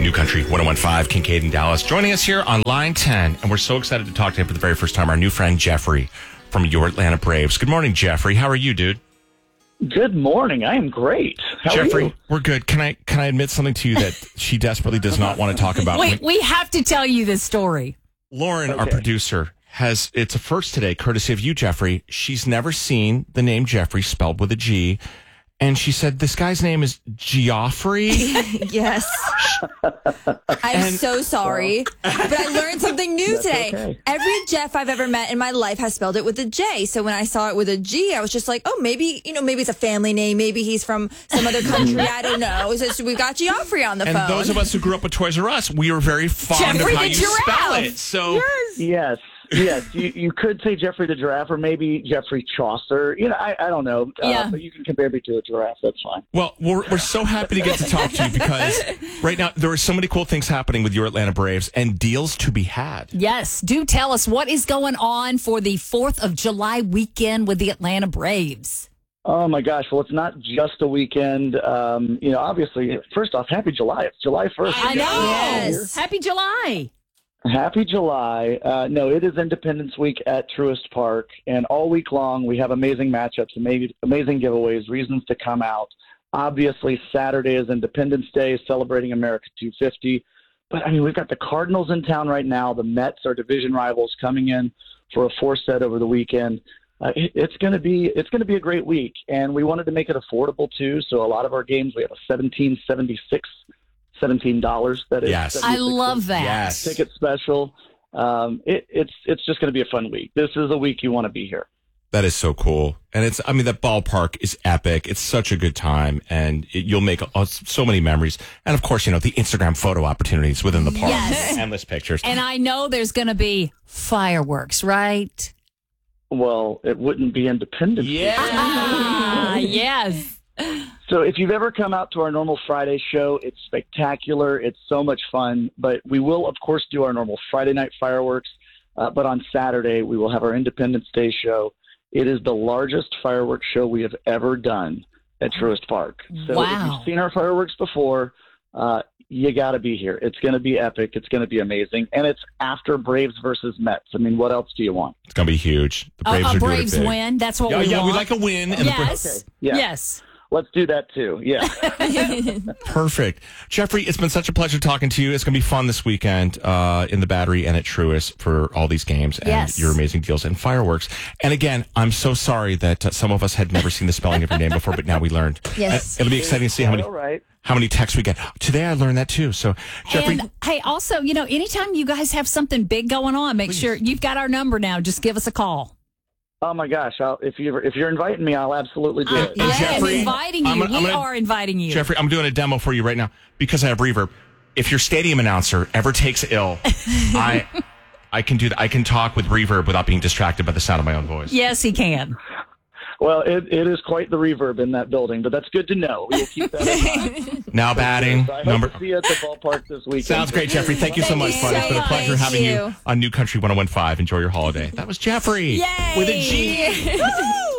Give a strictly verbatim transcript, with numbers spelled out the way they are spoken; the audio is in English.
New Country one oh one point five, Kincaid in Dallas. Joining us here on Line ten, and we're so excited to talk to him for the very first time, our new friend Jeffrey from your Atlanta Braves. Good morning, Jeffrey. How are you, dude? Good morning. I am great. How Jeffrey, are you? We're good. Can I can I admit something to you that she desperately does not want to talk about? Wait, we have to tell you this story. Lauren, Okay. our producer, has it's a first today, courtesy of you, Jeffrey. She's never seen the name Jeffrey spelled with a G. And she said, this guy's name is Geoffrey. Yes. I'm And- so sorry. But I learned something new That's today. okay. Every Jeff I've ever met in my life has spelled it with a J. So when I saw it with a G, I was just like, oh, maybe, you know, maybe it's a family name. Maybe he's from some other country. I don't know. So we've got Geoffrey on the And phone. those of us who grew up with Toys R Us, we were very fond Jeffrey of how the you Giraffe. spell it. So Yes. Yes. You, you could say Jeffrey the Giraffe or maybe Jeffrey Chaucer. You know, I, I don't know. Uh, Yeah. But you can compare me to a giraffe. That's fine. Well, we're we're so happy to get to talk to you because right now there are so many cool things happening with your Atlanta Braves and deals to be had. Yes, do tell us what is going on for the fourth of July weekend with the Atlanta Braves. Oh, my gosh. Well, it's not just a weekend. Um, you know, obviously, first off, happy July. It's July first. I know. Yes. Happy July. Happy July. Uh, no, it is Independence Week at Truist Park, and all week long we have amazing matchups, amazing, amazing giveaways, reasons to come out. Obviously, Saturday is Independence Day, celebrating America two fifty. But, I mean, we've got the Cardinals in town right now. The Mets are division rivals coming in for a four-set over the weekend. Uh, it, it's going to be it's going to be a great week, and we wanted to make it affordable, too. So a lot of our games, we have a seventeen seventy-six seventeen dollars. That is Yes. I seventy-six love that. Yes. ticket special. Um, it, it's it's just going to be a fun week. This is a week you want to be here. That is so cool. And it's, I mean, that ballpark is epic. It's such a good time and it, you'll make uh, so many memories. And of course, you know, the Instagram photo opportunities within the park. Yes. Endless pictures. And I know there's going to be fireworks, right? Well, it wouldn't be Independence Day. Yeah. Ah, yes. So if you've ever come out to our normal Friday show, it's spectacular. It's so much fun. But we will, of course, do our normal Friday night fireworks. Uh, but on Saturday, we will have our Independence Day show. It is the largest fireworks show we have ever done at Truist Park. So Wow. if you've seen our fireworks before, uh, you got to be here. It's going to be epic. It's going to be amazing. And it's after Braves versus Mets. I mean, what else do you want? It's going to be huge. The Braves a, a are doing Braves it big. win. That's what Yeah, we yeah, want. we like a win. And Yes. Okay, yeah. Yes. Let's do that too. Yeah. the, perfect. Jeffrey, it's been such a pleasure talking to you. It's going to be fun this weekend uh, in the Battery and at Truist for all these games and Yes. your amazing deals and fireworks. And again, I'm so sorry that uh, some of us had never seen the spelling of your name before, but now we learned. Yes. And it'll be exciting to see how many All right. how many texts we get. Today I learned that too. So, Jeffrey, And hey, also, you know, anytime you guys have something big going on, make sure you've got our number now. Just give us a call. Oh my gosh! I'll, if you if you're inviting me, I'll absolutely do it. And Yes, Jeffrey, inviting you. I'm gonna- I'm we gonna- are inviting you. Jeffrey, I'm doing a demo for you right now because I have reverb. If your stadium announcer ever takes ill, I I can do that. I can talk with reverb without being distracted by the sound of my own voice. Yes, he can. Well, it, it is quite the reverb in that building, but that's good to know. We will keep that in mind. Now batting So I hope number. to see you at the ballpark this weekend. Sounds great, Jeffrey. Thank you so Thank much, you buddy. It's so been a much. pleasure having you Thank you. on New Country one oh one point five. Enjoy your holiday. That was Jeffrey Yay! with a G. Woo!